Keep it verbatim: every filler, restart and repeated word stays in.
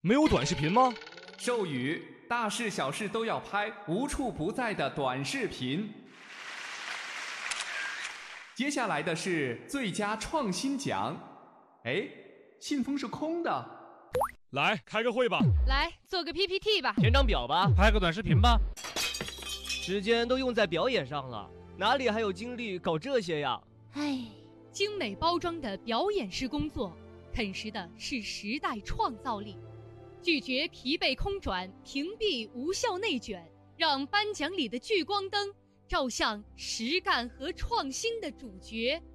没有短视频吗？ 授予大事小事都要拍，无处不在的短视频。接下来的是最佳创新奖。哎，信封是空的。 来开个会吧， 来做个 P P T 吧， 填张表吧， 拍个短视频吧。 时间都用在表演上了，哪里还有精力搞这些呀？ 唉，精美包装的表演式工作，啃食的是时代创造力。拒绝疲惫空转，屏蔽无效内卷，让颁奖礼的聚光灯照向实干和创新的主角。